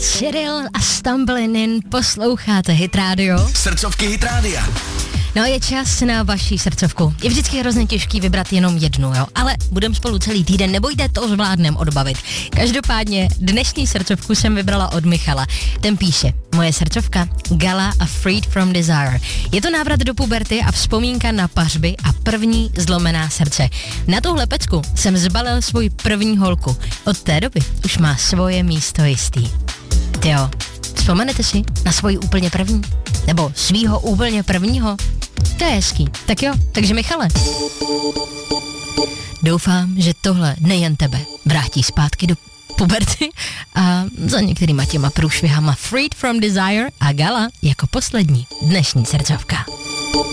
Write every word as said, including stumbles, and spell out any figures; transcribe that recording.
Cyril a Stumbling In, posloucháte Hit Radio. Srdcovky Hit Rádia. No, je čas na vaši srdcovku. Je vždycky hrozně těžký vybrat jenom jednu, jo, ale budem spolu celý týden, nebojte, to zvládnem odbavit. Každopádně dnešní srdcovku jsem vybrala od Michala. Ten píše: moje srdcovka Gala a Freed from Desire. Je to návrat do puberty a vzpomínka na pařby a první zlomená srdce. Na tuhle pecku jsem zbalil svůj první holku. Od té doby už má svoje místo jistý. Tyjo, vzpomenete si na svoji úplně první? Nebo svýho úplně prvního? To je hezký. Tak jo, takže Michale. Doufám, že tohle nejen tebe vrátí zpátky do puberty a za některýma těma průšvihama Freed from Desire a Gala jako poslední dnešní srdcovka.